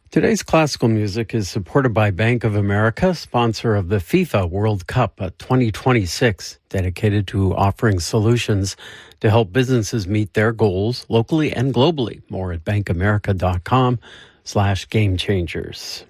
Today's classical music is supported by Bank of America, sponsor of the FIFA World Cup 2026, dedicated to offering solutions to help businesses meet their goals locally and globally. More at bankamerica.com/gamechangers.